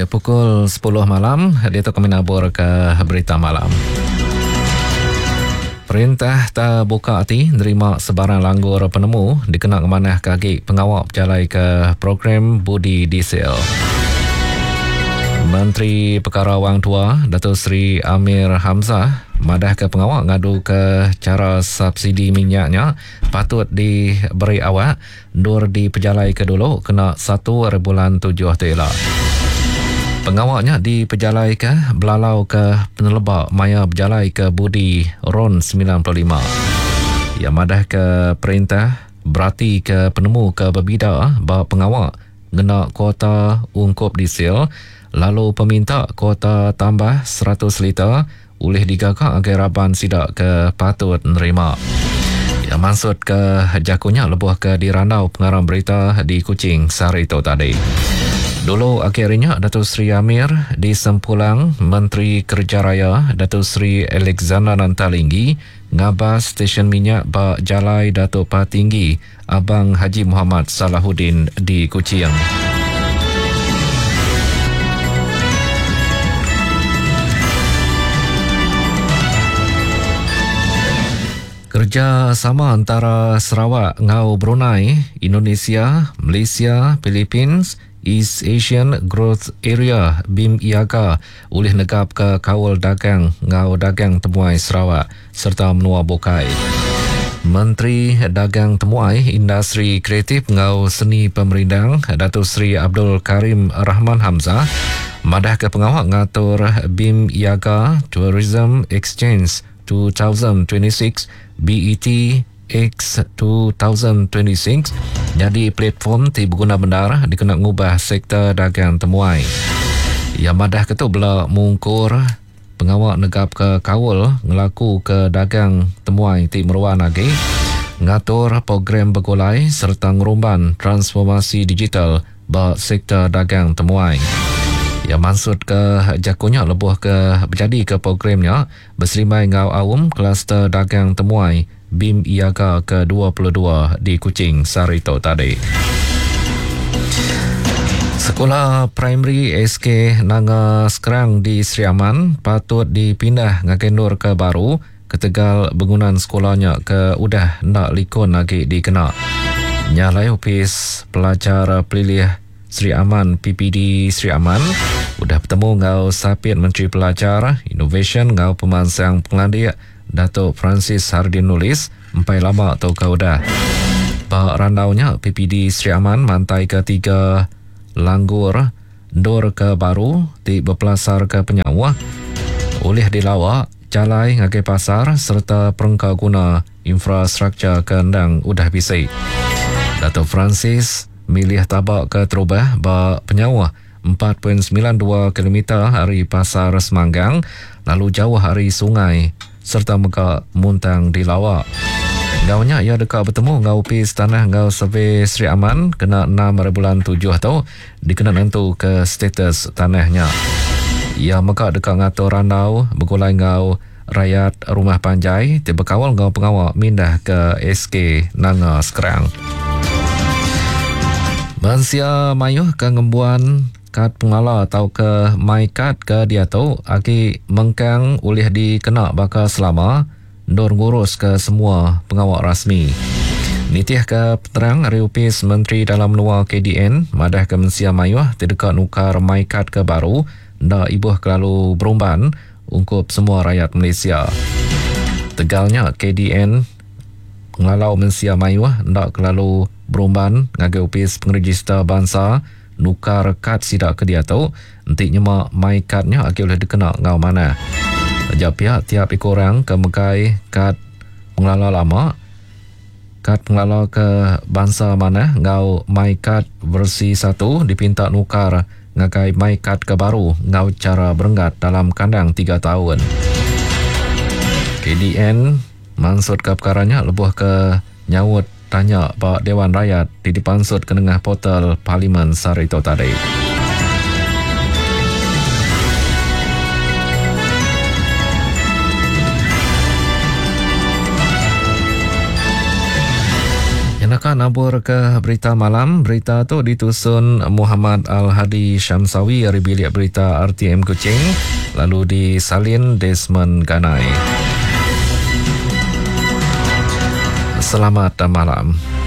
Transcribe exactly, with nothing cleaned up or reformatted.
Ya, pukul sepuluh malam, dia tu kami nabur ke berita malam. Perintah tak buka hati nerima sebarang langgur penemu dikena kemanah kaki pengawal berjalai ke program budi diesel. Menteri Perkara Wang Tua, Datuk Seri Amir Hamzah, madah ke pengawal ngadu ke cara subsidi minyaknya patut diberi awak, dur di pejalai ke dulu kena satu bulan tujuh tela. Pengawalnya di pejalai ke belalau ke penelebak maya berjalai ke budi RON sembilan puluh lima. Ia madah ke perintah berarti ke penemu ke berbida bahawa pengawal gena kuota ungkup diesel, lalu peminta kuota tambah seratus liter oleh digagak agar raban sidak ke patut nerima. Ia maksud ke jakunya lebuh ke dirandau pengarang berita di Kuching sehari itu tadi. Dulu akhirnya Datuk Seri Amir di Sempulang, Menteri Kerja Raya Datuk Seri Alexander Nantalinggi ngabas stesen minyak bak jalai Datuk Patinggi Abang Haji Muhammad Salahuddin di Kuching. Kerjasama antara Sarawak ngau Brunei, Indonesia, Malaysia, Philippines, East Asian Growth Area B I M I A G A oleh negap ke kawal dagang ngau dagang temuai Sarawak serta menua bokai. Menteri Dagang Temuai Industri Kreatif ngau Seni Pemerindang Datuk Seri Abdul Karim Rahman Hamzah madah ke pengawal ngatur B I M I A G A Tourism Exchange dua ribu dua puluh enam B E T X dua ribu dua puluh enam jadi platform ti berguna benar dikena ngubah sektor dagang temuai. Ia madah ketu bela mungkur pengawal negap ke kawal ngelaku ke dagang temuai ti meruan lagi ngatur program begulai serta ngerumban transformasi digital bak sektor dagang temuai. Ia maksud ke jakunya lebuh ke berjadi ke programnya berserimai ngau awam kluster dagang temuai B I M I A G A ke dua puluh dua di Kuching Sarito tadi. Sekolah Primary S K Nanga Skrang di Sri Aman patut dipindah ngakendur ke baru ke Tegal bangunan sekolahnya ke udah nak likon lagi dikena. Nyalai Opis Pelajar Pelilih Sri Aman P P D Sri Aman udah bertemu ngau Sapit Menteri Pelajar Innovation ngau Pemansang Pengelandik Datuk Francis Hardin Nulis empai lama atau kau dah. Pak randaunya P P D Sri Aman mantai ketiga langgur dor ke baru di berpelasar ke penyawa oleh dilawak jalai ngagai pasar serta perengkau guna infrastruktur kendang udah bisai. Datuk Francis milih tabak ke terubah bak penyawa empat perpuluhan sembilan dua kilometer hari pasar Semanggang lalu jauh hari sungai serta muka muntang di lawak. Ngaunya ia dekat bertemu ngau pis tanah ngau survey Sri Aman kena enam bulan tujuh tau dikena nentu ke status tanahnya. Ia muka dekat ngatur randau bergulai ngau rakyat rumah panjai tiba kawal ngau pengawal mindah ke S K Nanga Skrang. Mansia mayuh ke ngembuan kad pengala atau ke my kad ke dia tu aki mengkang oleh dikena bakal selama dor ngurus ke semua pengawal rasmi. Nitih ke peterang Riupis Menteri Dalam Luar K D N madah ke Mansia mayuh tidak nukar my kad ke baru ndak ibuh kelalu berumban ungkup semua rakyat Malaysia. Tegalnya K D N ngalau Mansia mayuh ndak kelalu berumban ngagai upis pengeregister bangsa nukar kad sidak ke dia tahu nanti nyemak my kadnya akhir boleh dikenal ngau mana. Sejak pihak tiap ikorang ke mekai kad pengelola lama kad pengelola ke bangsa mana ngau my kad versi satu dipinta nukar ngagai my kad ke baru ngau cara berenggat dalam kandang tiga tahun. K D N maksud ke perkaranya lebuh ke nyawut tanya Pak Dewan Rakyat di dipansut ke tengah portal Parlimen Sarito tadi. Yang nak Kita akan nabur ke berita malam. Berita tu ditusun Muhammad Al-Hadi Syamsawi dari bilik berita R T M Kuching, lalu disalin Desmond Ganai. Selamat malam.